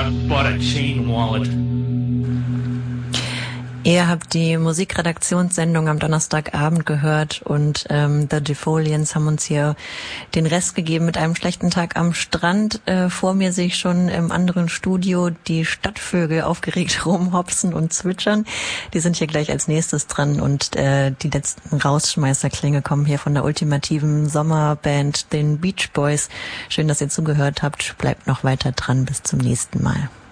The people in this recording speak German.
bought a chain wallet. Ihr habt die Musikredaktionssendung am Donnerstagabend gehört und The Defoliants haben uns hier den Rest gegeben mit einem schlechten Tag am Strand. Vor mir sehe ich schon im anderen Studio die Stadtvögel aufgeregt rumhopsen und zwitschern. Die sind hier gleich als nächstes dran und die letzten Rausschmeißerklänge kommen hier von der ultimativen Sommerband, den Beach Boys. Schön, dass ihr zugehört habt. Bleibt noch weiter dran. Bis zum nächsten Mal.